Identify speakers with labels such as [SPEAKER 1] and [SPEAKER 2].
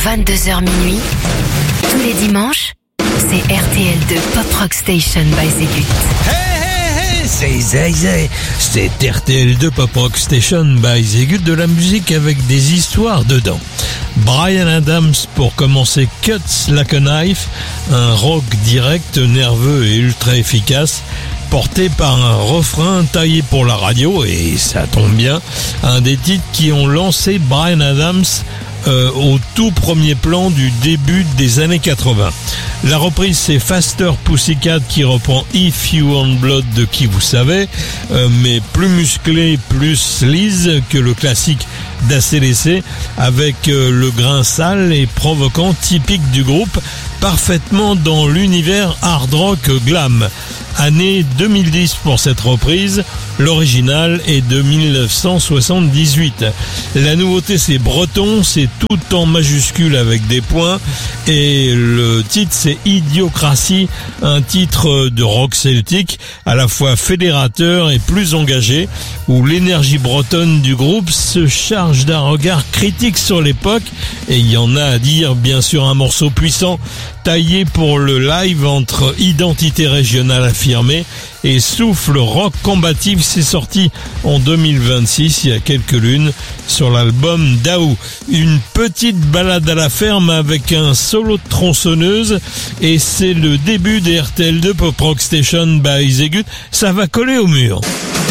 [SPEAKER 1] 22h minuit, tous les dimanches, c'est RTL2 Pop Rock Station by Zégut.
[SPEAKER 2] Hey, c'est Zay. C'est RTL2 Pop Rock Station by Zégut, de la musique avec des histoires dedans. Bryan Adams pour commencer, Cuts Like a Knife, un rock direct, nerveux et ultra efficace, porté par un refrain taillé pour la radio, et ça tombe bien, un des titres qui ont lancé Bryan Adams au tout premier plan du début des années 80. La reprise, c'est Faster Pussycat qui reprend If You Want Blood de Qui Vous Savez, mais plus musclé, plus sleaze que le classique d'ACDC, avec le grain sale et provoquant typique du groupe, parfaitement dans l'univers hard rock glam. Année 2010 pour cette reprise, l'original est de 1978. La nouveauté, c'est breton, c'est tout en majuscule avec des points, et le titre, c'est Idiocratie, un titre de rock celtique à la fois fédérateur et plus engagé, où l'énergie bretonne du groupe se charge d'un regard critique sur l'époque, et il y en a à dire, bien sûr, un morceau puissant taillé pour le live entre identité régionale affirmée et souffle rock combatif. C'est sorti en 2026, il y a quelques lunes, sur l'album Daou. Une petite balade à la ferme avec un solo de tronçonneuse, et c'est le début des RTL2 Pop Rock Station by Zégut. Ça va coller au mur.